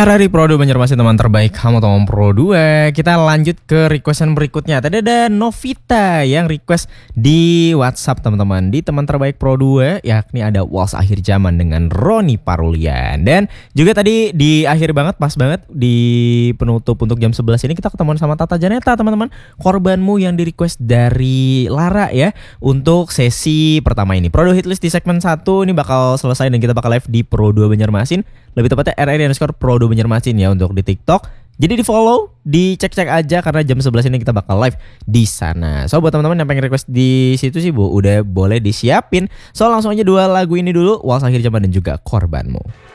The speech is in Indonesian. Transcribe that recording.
Dari Pro 2 Banjarmasin, teman terbaik kamu teman Pro 2. Kita lanjut ke requestan berikutnya. Tadi ada Novita yang request di WhatsApp teman-teman, di teman terbaik Pro 2, yakni ada Waltz Akhir Zaman dengan Roni Parulian. Dan juga tadi di akhir banget, pas banget di penutup untuk jam 11 ini kita ketemuan sama Tata Janeta teman-teman. Korbanmu yang di request dari Lara ya, untuk sesi pertama ini. Pro 2 Hitlist di segmen 1 ini bakal selesai dan kita bakal live di Pro 2 Banjarmasin. Lebih tepatnya RRI_Pro 2 Banjarmasin ya untuk di TikTok. Jadi di follow, dicek-cek aja karena jam 11 ini kita bakal live di sana. So buat teman-teman yang pengen request di situ sih Bu, udah boleh disiapin. So langsung aja dua lagu ini dulu, Waltz Akhir Zaman dan juga Korbanmu.